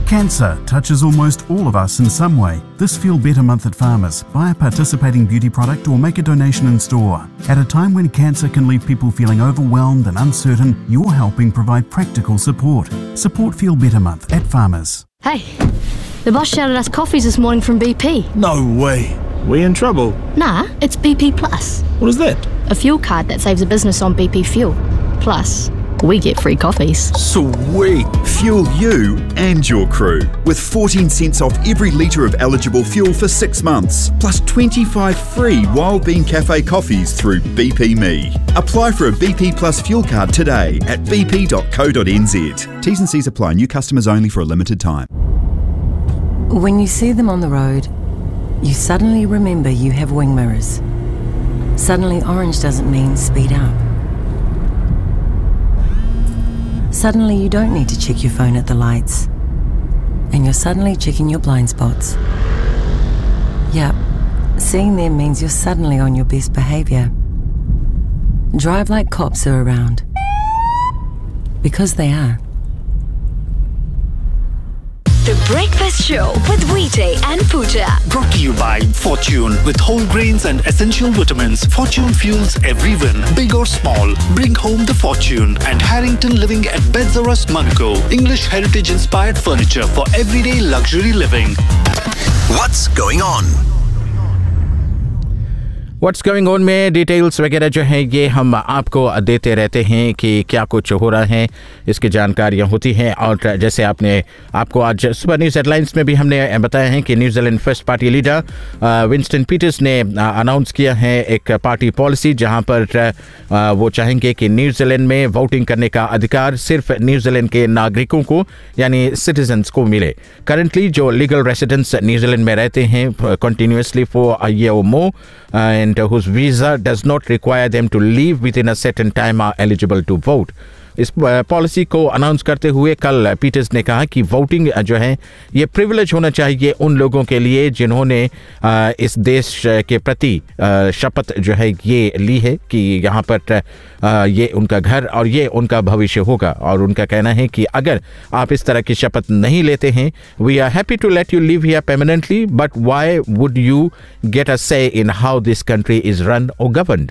Cancer touches almost all of us in some way. This Feel Better month at Farmers. Buy a participating beauty product or make a donation in store. At a time when cancer can leave people feeling overwhelmed and uncertain, you're helping provide practical support. Support Feel Better month at Farmers. Hey, the boss shouted us coffees this morning from BP. No way. We in trouble? Nah, it's BP Plus. What is that? A fuel card that saves a business on BP fuel. Plus, we get free coffees. Sweet. Fuel you and your crew with 14 cents off every litre of eligible fuel for 6 months, plus 25 free Wild Bean Cafe coffees through BP Me. Apply for a BP Plus fuel card today at bp.co.nz. T's and C's apply. New customers only for a limited time. When you see them on the road, you suddenly remember you have wing mirrors. Suddenly orange doesn't mean speed up. Suddenly you don't need to check your phone at the lights. And you're suddenly checking your blind spots. Yep, seeing them means you're suddenly on your best behaviour. Drive like cops are around. Because they are. The Breakfast Show with Vijay and Pooja. Brought to you by Fortune. With whole grains and essential vitamins, Fortune fuels every win, big or small. Bring home the fortune. And Harrington Living at Bedzaras, Monaco. English heritage-inspired furniture for everyday luxury living. What's going on? What's going on में details वगैरह जो है ये हम आपको देते रहते हैं कि क्या कुछ हो रहा है, इसकी जानकारियां होती हैं। और जैसे आपको आज सुबह न्यूज़ हेडलाइंस में भी हमने बताया है कि New Zealand first party leader Winston Peters ने अनाउंस किया है एक पार्टी पॉलिसी जहां पर वो चाहेंगे कि न्यूजीलैंड में वोटिंग करने का अधिकार सिर्फ न्यूजीलैंड के नागरिकों को यानी सिटीजन्स को मिले। करंटली जो लीगल रेसिडेंट्स न्यूजीलैंड में रहते हैं कंटिन्यूसली फॉर अ ईयर और मोर and whose visa does not require them to leave within a certain time are eligible to vote. इस पॉलिसी को अनाउंस करते हुए कल पीटर्स ने कहा कि वोटिंग जो है ये प्रिविलेज होना चाहिए उन लोगों के लिए जिन्होंने इस देश के प्रति शपथ जो है ये ली है कि यहाँ पर ये उनका घर और ये उनका भविष्य होगा। और उनका कहना है कि अगर आप इस तरह की शपथ नहीं लेते हैं, we are happy to let you live here permanently, but why would you get a से in how this country is run और गवर्न्ड।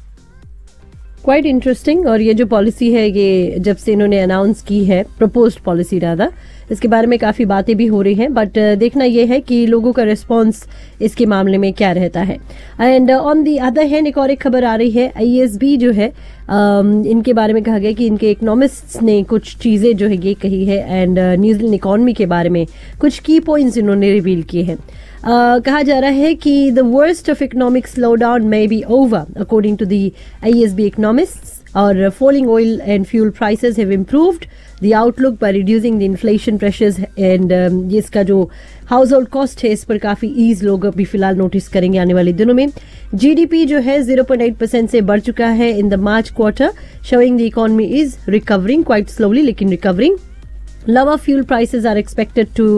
Quite interesting. और ये जो पॉलिसी है ये जब से इन्होंने अनाउंस की है, प्रपोज्ड पॉलिसी रादर, इसके बारे में काफी बातें भी हो रही हैं, बट देखना ये है कि लोगों का रिस्पांस इसके मामले में क्या रहता है। And on the other hand एक और एक खबर आ रही है, IASB जो है इनके बारे में कहा गया कि इनके इकोनॉमिस्ट्स ने कुछ चीजें जो है ये कही है एंड न्यूजीलैंड इकोनॉमी के बारे में कुछ की पॉइंट्स इन्होंने रिवील किए हैं। कहा जा रहा है कि the worst of economic slow down may be over according to the IASB economists, और falling oil and fuel prices have improved the outlook by reducing the inflation pressures and इसका जो हाउस होल्ड कॉस्ट है इस पर काफी ease लोग अभी फिलहाल नोटिस करेंगे आने वाले दिनों में। GDP जो है 0.8% से बढ़ चुका है in the March quarter, showing the economy is recovering quite slowly लेकिन recovering. Lower fuel prices are expected to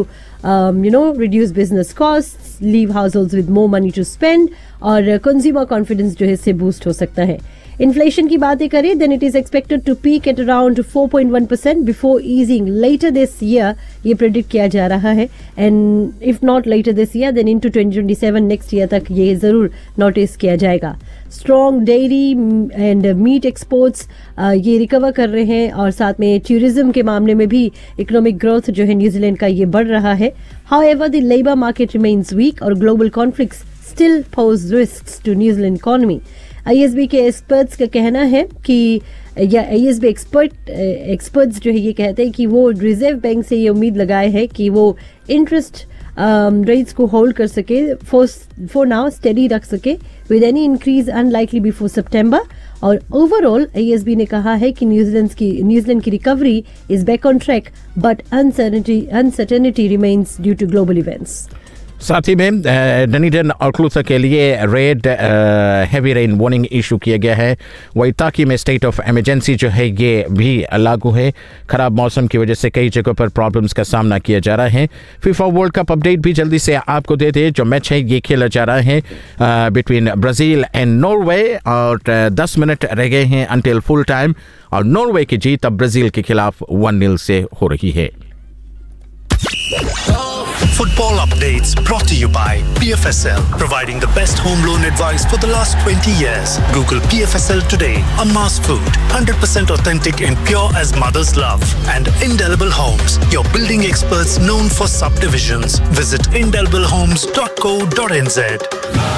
reduce business costs, leave households with more money to spend, और consumer confidence जो है इससे boost हो सकता है। Inflation की बातें करें then it is expected to peak at around 4.1% before easing letter this year, ये प्रेडिक्ट किया जा रहा है। And if not later this year then into 2027 next year तक ये जरूर नोटिस किया जाएगा। Strong dairy and meet exports ये रिकवर कर रहे हैं, और साथ में टूरिज्म के मामले में भी इकोनॉमिक ग्रोथ जो है न्यूजीलैंड का ये बढ़ रहा है। However the labour market remains week और global conflicts still pose risks to New Zealand economy. IASB के एक्सपर्ट्स का कहना है कि या IASB एक्सपर्ट्स जो है ये कहते हैं कि वो रिजर्व बैंक से ये उम्मीद लगाए हैं कि वो इंटरेस्ट रेट्स को होल्ड कर सके, फॉर नाउ स्टेडी रख सके with any increase unlikely before सितंबर। और ओवरऑल IASB ने कहा है कि न्यूजीलैंड की recovery is back on track, but uncertainty remains due to global events. साथ ही में डनीडन और क्लूथर के लिए red heavy rain warning issue किया गया है। वैताकी में स्टेट ऑफ इमरजेंसी जो है ये भी लागू है। खराब मौसम की वजह से कई जगहों पर प्रॉब्लम्स का सामना किया जा रहा है। फीफा वर्ल्ड कप अपडेट भी जल्दी से आपको दे दे। जो मैच है ये खेला जा रहा है बिटवीन ब्राज़ील एंड नॉर्वे, और 10 मिनट रह गए हैं अंटिल फुल टाइम, और नॉर्वे की जीत अब ब्राज़ील के खिलाफ 1-0 से हो रही है। Football updates brought to you by PFSL, providing the best home loan advice for the last 20 years. Google PFSL today. Amma's Food, 100% authentic and pure as mother's love. And Indelible Homes, your building experts known for subdivisions. Visit indeliblehomes.co.nz.